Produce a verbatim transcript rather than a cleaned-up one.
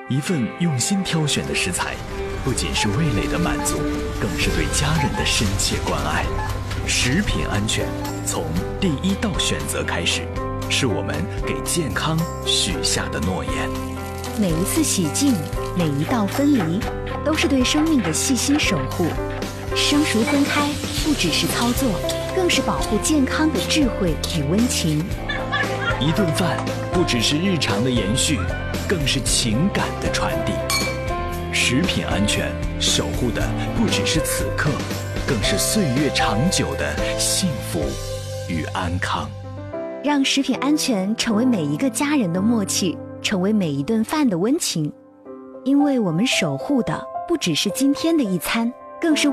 一份用心挑选的食材，不仅是味蕾的满足，更是对家人的深切关爱。食品安全从第一道选择开始，是我们给健康许下的诺言。 每一次洗净，每一道分离，都是对生命的细心守护。生熟分开不只是操作，更是保护健康的智慧与温情。 一顿饭不只是日常的延续，更是情感的传递。食品安全守护的不只是此刻，更是岁月长久的幸福与安康。 让食品安全成为每一个家人的默契，成为每一顿饭的温情。因为我们守护的不只是今天的一餐，更是